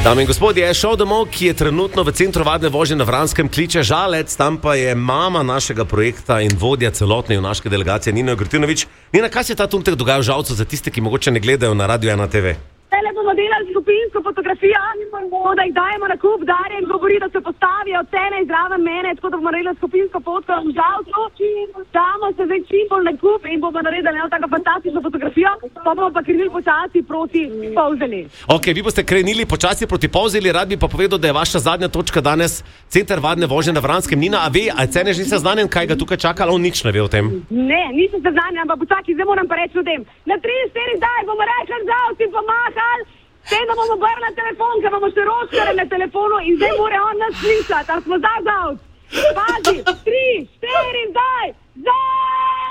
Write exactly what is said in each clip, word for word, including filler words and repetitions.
Dame in gospodje, je šel domov, ki je trenutno v centru varne vožnje na Vranskem, kliče Žalec, tam pa je mama našega projekta in vodja celotne junaške delegacije Nina Grtinović. Nina, kaj se ta trenutek dogaja v Žalcu za tiste, ki mogoče ne gledajo na Radio ena te ve? Tele bomo delali skupinsko fotografijo, da jih dajemo na kup, Darja in govori, da se postavijo cene in zraven mene, tako da bomo naredili skupinsko fotko v Žalcu. Damo se zdaj čim bolj na kup in bomo naredili eno tako fantastično fotografijo, pa bomo pa krenili počasi proti Polzeli. Ok, vi boste krenili počasi proti Polzeli, rad bi pa povedal, da je vaša zadnja točka danes center varne vožnje na Vranskem. Nina, a ve, a cene že ni seznanjen, kaj ga tukaj čaka, ali on nič ne ve o tem? Ne, nisem seznanjen, ampak počakaj, zdaj moram pa reči ljudem. Na tri, štiri, daj, bomo rekli Žalc in pomahali. Zdaj, da bomo brali na telefon, ker bomo še ročkare na telefonu in zdaj mora on nas slišati. Ali smo zdaj Žalc? Pazi, tri, štiri, daj, zdaj!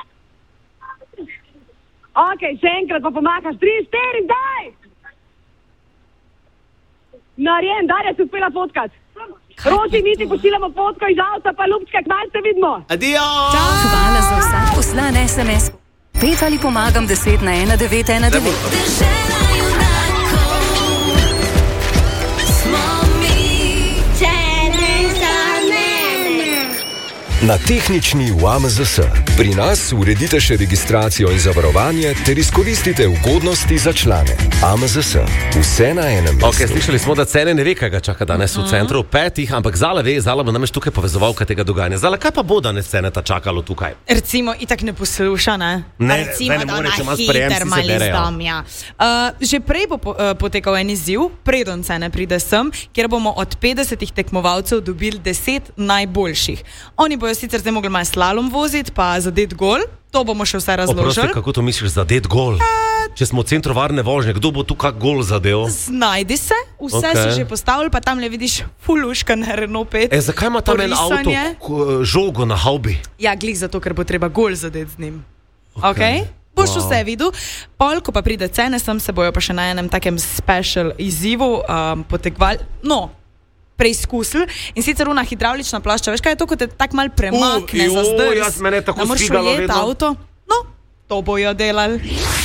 Ok, še enkrat pa pomakaš. Tri, štiri, daj! Narjen, Darja se uspela fotkat. Roči, mi ti pošiljamo fotko iz Žalca, pa Ljubčka, kmalo se vidimo. Adio! Hvala za vsak poslan es em es. Pet ali pomagam deset na ena devet ena devet. Na tehnični U A M Z S. Pri nas uredite še registracijo in zavarovanje ter izkoristite ugodnosti za člane. A M Z S. Vse na enem mestu. Ok, slišali smo, da cene ne ve, kaj ga čaka danes v centru petih, ampak Zala ve, Zala bo namreč tukaj povezovalka tega dogajanja. Zala, kaj pa bo danes cene ta čakalo tukaj? Recimo, itak ne posluša, ne? Ne, Recimo, ne da more, na če ima sprejem, hiter si se mali berejo. zdom, ja. Uh, že prej bo po, uh, potekal en izziv, preden cene pride sem, kjer bomo od petdesetih tekmovalcev dobili deset najboljših. Oni bojo sicer zdaj mogli malo slalom voziti, pa zadet gol, to bomo še vse razložili. Oprosti, kako to misliš, zadet gol? Če smo v centru varne vožnje, kdo bo tu kak gol zadel? Znajdi se, vse Ok. si že postavili, pa tam le vidiš fuluška na Renault pet. E, zakaj ima tam en avto Porisanje. k- žogo na haubi? Ja, glih zato, ker bo treba gol zadeti z njim. Ok? Okej. Boš Wow. vse videl. Pol, ko pa pride cene, sem se bojo pa še na enem takem special izzivu um, potekvali. No, preizkusili. In sicer una hidravlična plašča, veš kaj je to, ko te tak mal premakne Uh, za joj, zdrs. jaz mene je tako da moraš sfigalo ujeti vedno. avto. No, to bojo delali.